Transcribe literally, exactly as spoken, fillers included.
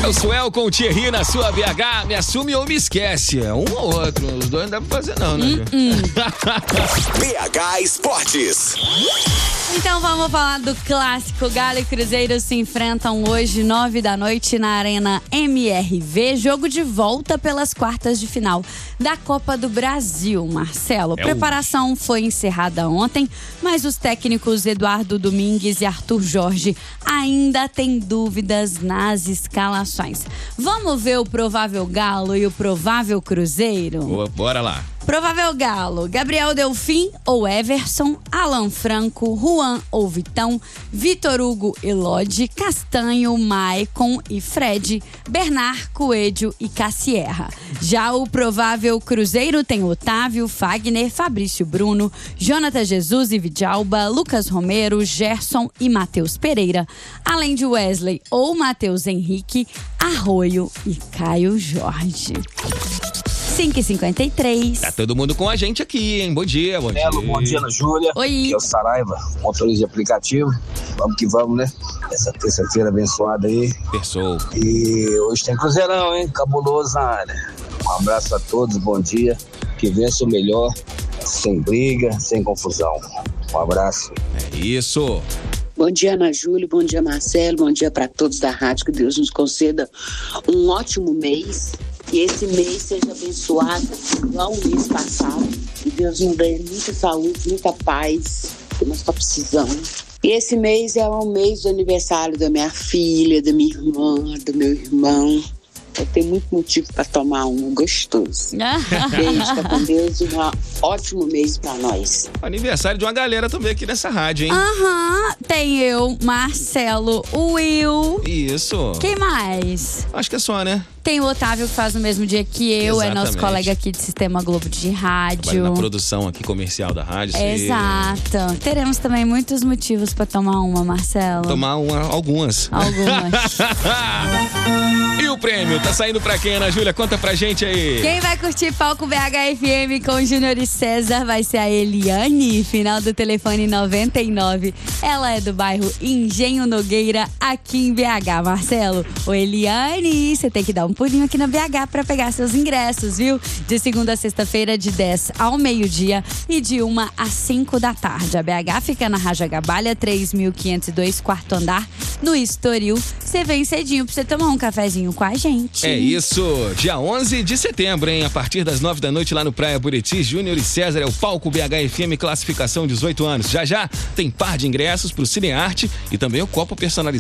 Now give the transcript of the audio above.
Eu sou El com o Thierry na sua B H. Me assume ou me esquece. É um ou outro. Os dois não dá pra fazer, não, né? Hum, hum. B H Esportes. Então vamos falar do clássico. Galo e Cruzeiro se enfrentam hoje, nove da noite, na Arena M R V. Jogo de volta pelas quartas de final da Copa do Brasil, Marcelo. É Preparação o... foi encerrada ontem, mas os técnicos Eduardo Domingues e Arthur Jorge ainda têm dúvidas nas escalações. Vamos ver o provável Galo e o provável Cruzeiro? Boa, bora lá. Provável Galo: Gabriel Delfim ou Everson, Alan Franco, Juan ou Vitão, Vitor Hugo e Lodi, Castanho, Maicon e Fred, Bernard, Coelho e Cassierra. Já o provável Cruzeiro tem Otávio, Fagner, Fabrício Bruno, Jonathan Jesus e Vidalba, Lucas Romero, Gerson e Matheus Pereira, além de Wesley ou Matheus Henrique, Arroio e Caio Jorge. cinco e cinquenta e três. Tá todo mundo com a gente aqui, hein? Bom dia, bom Belo, dia. bom dia, Ana Júlia. Oi. Aqui é o Saraiva, motorista de aplicativo. Vamos que vamos, né? Essa terça-feira abençoada aí. Pessoal. E hoje tem Cruzeirão, hein? Cabuloso na área. Um abraço a todos, bom dia. Que vença o melhor, sem briga, sem confusão. Um abraço. É isso. Bom dia, Ana Júlia, bom dia, Marcelo, bom dia para todos da rádio, que Deus nos conceda um ótimo mês, que esse mês seja abençoado igual o mês passado, que Deus nos dê muita saúde, muita paz, que nós estamos precisando. E esse mês é o mês do aniversário da minha filha, da minha irmã, do meu irmão. Eu tenho muito motivo para tomar um gostoso. Beijo, fica com Deus e um ótimo mês para nós. Aniversário de uma galera também aqui nessa rádio, hein? Aham, tem eu, Marcelo, o Will. Isso. Quem mais? Acho que é só, né? Tem o Otávio, que faz no mesmo dia que eu, Exatamente. é nosso colega aqui de Sistema Globo de Rádio. Trabalha na produção aqui comercial da rádio. Exato. Teremos também muitos motivos para tomar uma, Marcelo. Tomar uma, algumas. Algumas. E o prêmio? Tá saindo pra quem, Ana Júlia? Conta pra gente aí. Quem vai curtir palco B H F M com Júnior e César vai ser a Eliane, final do telefone noventa e nove. Ela é do bairro Engenho Nogueira, aqui em B H, Marcelo. Ô Eliane, você tem que dar um pulinho aqui na B H pra pegar seus ingressos, viu? De segunda a sexta-feira, de dez ao meio-dia e de uma às cinco da tarde. A B H fica na Raja Gabalha, três mil quinhentos e dois, quarto andar, no Estoril. Você vem cedinho pra você tomar um cafezinho com a gente. É isso, dia onze de setembro, hein? A partir das nove da noite lá no Praia Buriti, Júnior e César é o palco B H F M, classificação dezoito anos. Já já tem par de ingressos pro Cinearte e também o copo personalizado